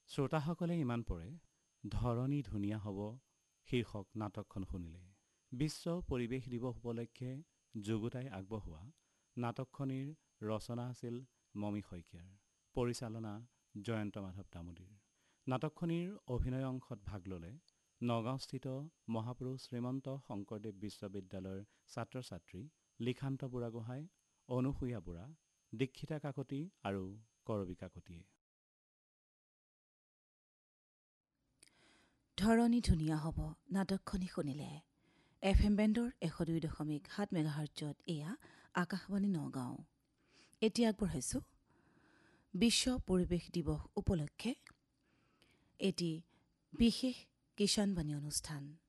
শ্ৰোতাসকলে ইমান পৰে ধৰণী ধুনীয়া হ'ব শীৰ্ষক নাটকখন শুনিলে। বিশ্ব পৰিৱেশ দিৱস উপলক্ষে যুগুতাই আগবঢ়োৱা নাটকখনিৰ ৰচনা আছিল মমী শইকীয়াৰ, পৰিচালনা জয়ন্ত মাধৱ তামুলীৰ। নাটকখনিৰ অভিনয় অংশত ভাগ ল'লে নগাঁওস্থিত মহাপুৰুষ শ্ৰীমন্ত শংকৰদেৱ বিশ্ববিদ্যালয়ৰ ছাত্ৰ ছাত্ৰী লিখান্ত বুঢ়াগোহাঁই, অনুসূয়া বুঢ়া, দীক্ষিতা কাকতি আৰু কৰবী কাকতিয়ে। ধৰণী ধুনীয়া হ'ব নাটকখনি শুনিলে। FM বেণ্ডৰ 102.7 মেগাহাৰ্টজত এয়া আকাশবাণী নগাঁও। এতিয়া আগবঢ়াইছোঁ বিশ্ব পৰিৱেশ দিৱস উপলক্ষে এটি বিশেষ কিষাণবাণী অনুষ্ঠান।